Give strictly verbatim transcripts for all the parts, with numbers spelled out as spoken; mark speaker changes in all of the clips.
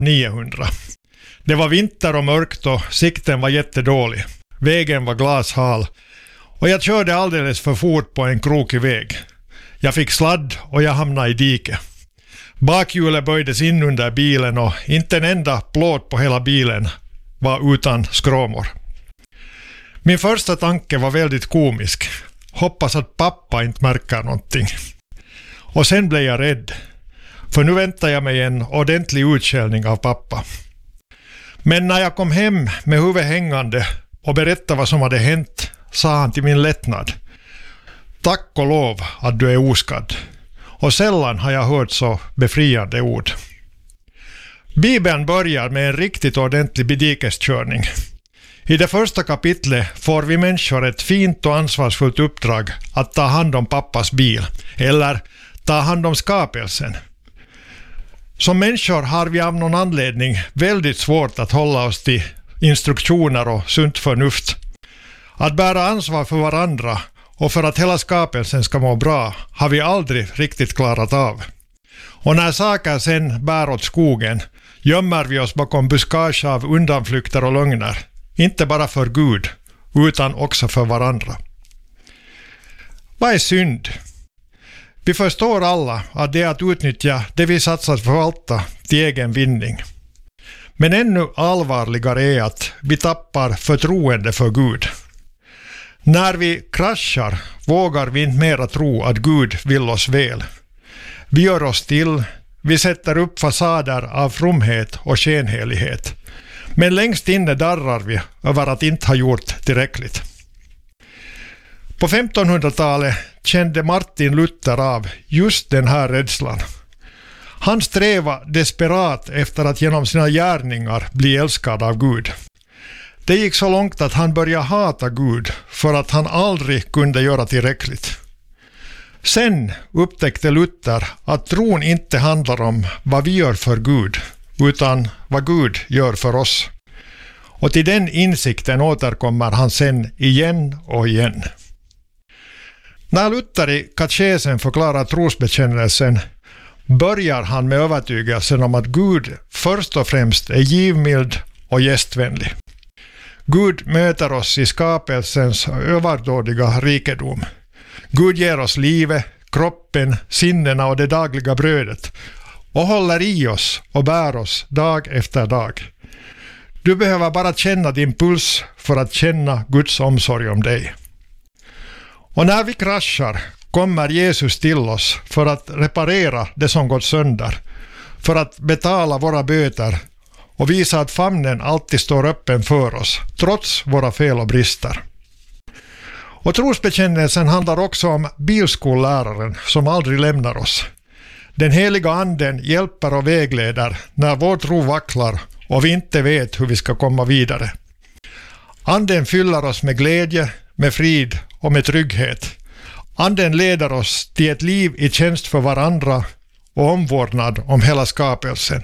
Speaker 1: niohundra. Det var vinter och mörkt och sikten var jättedålig. Vägen var glashal och jag körde alldeles för fort på en krokig väg. Jag fick sladd och jag hamnade i diket. Bakhjulet böjdes in under bilen och inte en enda plåt på hela bilen var utan skråmor. Min första tanke var väldigt komisk. Hoppas att pappa inte märker någonting. Och sen blev jag rädd. För nu väntar jag mig en ordentlig utskällning av pappa. Men när jag kom hem med huvudet hängande och berättade vad som hade hänt, sa han till min lättnad: tack och lov att du är oskadd. Och sällan har jag hört så befriande ord. Bibeln börjar med en riktigt ordentlig bedikeskörning. I det första kapitlet får vi människor ett fint och ansvarsfullt uppdrag att ta hand om pappas bil, eller ta hand om skapelsen. Som människor har vi av någon anledning väldigt svårt att hålla oss till instruktioner och sunt förnuft. Att bära ansvar för varandra och för att hela skapelsen ska må bra har vi aldrig riktigt klarat av. Och när saker sen bär åt skogen gömmer vi oss bakom buskage av undanflykter och lögner. Inte bara för Gud, utan också för varandra. Vad är synd? Vi förstår alla att det är att utnyttja det vi satsat förvalta till egen vinning. Men ännu allvarligare är att vi tappar förtroende för Gud. När vi kraschar vågar vi inte mera tro att Gud vill oss väl. Vi gör oss till, vi sätter upp fasader av fromhet och skenhelighet. Men längst inne darrar vi över att inte ha gjort tillräckligt. På femtonhundratalet kände Martin Luther av just den här rädslan. Han strävade desperat efter att genom sina gärningar bli älskad av Gud. Det gick så långt att han började hata Gud för att han aldrig kunde göra tillräckligt. Sen upptäckte Luther att tron inte handlar om vad vi gör för Gud, utan vad Gud gör för oss. Och till den insikten återkommer han sen igen och igen. När Luther i katekesen förklarar trosbekännelsen börjar han med övertygelsen om att Gud först och främst är givmild och gästvänlig. Gud möter oss i skapelsens överdådiga rikedom. Gud ger oss livet, kroppen, sinnena och det dagliga brödet och håller i oss och bär oss dag efter dag. Du behöver bara känna din puls för att känna Guds omsorg om dig. Och när vi kraschar kommer Jesus till oss för att reparera det som gått sönder, för att betala våra böter och visa att famnen alltid står öppen för oss, trots våra fel och brister. Och trosbekännelsen handlar också om bilskolläraren som aldrig lämnar oss. Den heliga anden hjälper och vägleder när vår tro vacklar och vi inte vet hur vi ska komma vidare. Anden fyller oss med glädje, med frid och med trygghet. Anden leder oss till ett liv i tjänst för varandra och omvårdnad om hela skapelsen.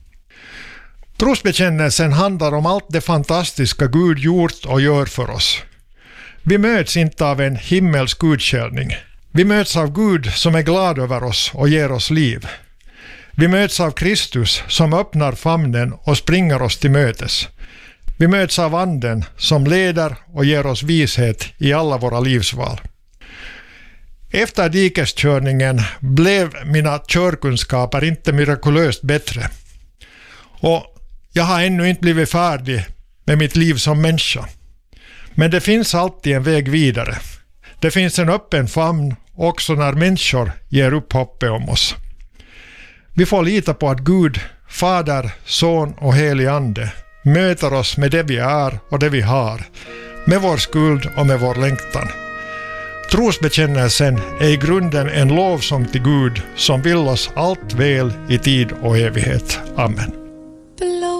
Speaker 1: Trosbekännelsen handlar om allt det fantastiska Gud gjort och gör för oss. Vi möts inte av en himmelsk utskällning. Vi möts av Gud som är glad över oss och ger oss liv. Vi möts av Kristus som öppnar famnen och springer oss till mötes. Vi möts av Anden som leder och ger oss vishet i alla våra livsval. Efter dikeskörningen blev mina körkunskaper inte mirakulöst bättre. Och jag har ännu inte blivit färdig med mitt liv som människa. Men det finns alltid en väg vidare. Det finns en öppen famn också när människor ger upp hoppet om oss. Vi får lita på att Gud, Fader, Son och helig Ande möter oss med det vi är och det vi har, med vår skuld och med vår längtan. Trosbekännelsen är i grunden en lovsång till Gud som vill oss allt väl i tid och evighet. Amen.